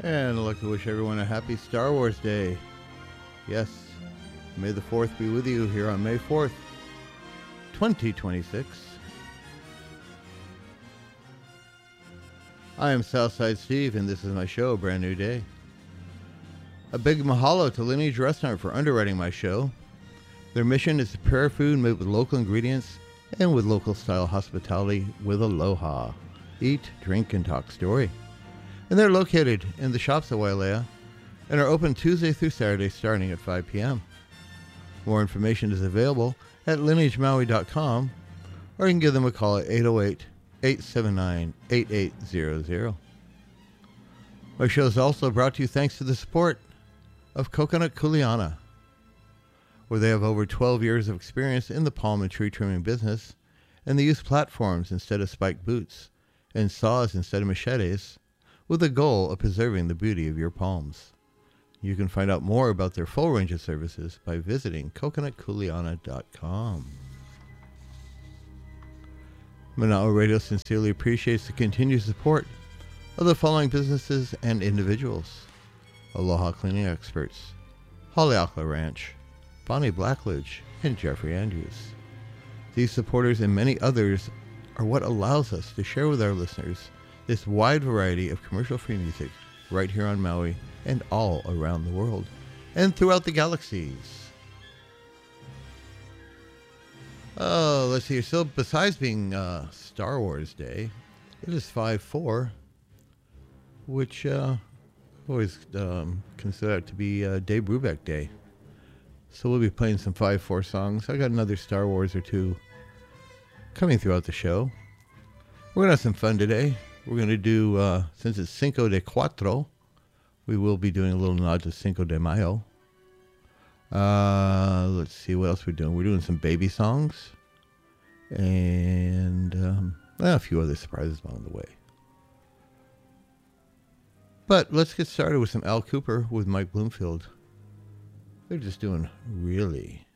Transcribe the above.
And I'd like to wish everyone a happy Star Wars Day. Yes, may the 4th be with you here on May 4th, 2026. I am Southside Steve, and this is my show, Brand New Day. A big mahalo to Lineage Restaurant for underwriting my show. Their mission is to prepare food made with local ingredients and with local-style hospitality with aloha. Eat, drink, and talk story. And they're located in the shops at Wailea and are open Tuesday through Saturday starting at 5 p.m. More information is available at lineagemaui.com, or you can give them a call at 808-879-8800. Our show is also brought to you thanks to the support of Coconut Kuleana, where they have over 12 years of experience in the palm and tree trimming business, and they use platforms instead of spiked boots and saws instead of machetes, with the goal of preserving the beauty of your palms. You can find out more about their full range of services by visiting coconutkuleana.com. Manao Radio sincerely appreciates the continued support of the following businesses and individuals: Aloha Cleaning Experts, Haleakala Ranch, Bonnie Blackledge, and Jeffrey Andrews. These supporters and many others are what allows us to share with our listeners this wide variety of commercial-free music right here on Maui and all around the world and throughout the galaxies. Let's see. So besides being Star Wars Day, it is 5/4, which I always consider that to be Dave Brubeck Day. So we'll be playing some 5/4 songs. I got another Star Wars or two coming throughout the show. We're going to have some fun today. We're going to do, since it's Cinco de Cuatro, we will be doing a little nod to Cinco de Mayo. Let's see what else we're doing. We're doing some baby songs and a few other surprises along the way. But let's get started with some Al Cooper with Mike Bloomfield. They're just doing really